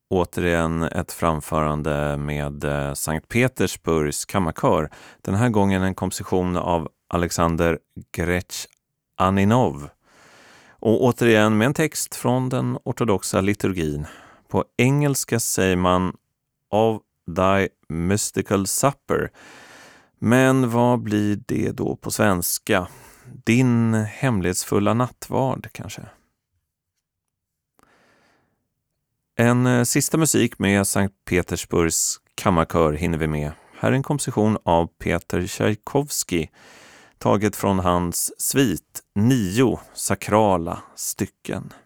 återigen ett framförande med Sankt Petersburgs kammarkör. Den här gången en komposition av Alexander Gretchaninov. Och återigen med en text från den ortodoxa liturgin. På engelska säger man of thy mystical supper. Men vad blir det då på svenska? Din hemlighetsfulla nattvard kanske? En sista musik med Sankt Petersburgs kammarkör hinner vi med. Här är en komposition av Peter Tchaikovsky, taget från hans svit 9 sakrala stycken.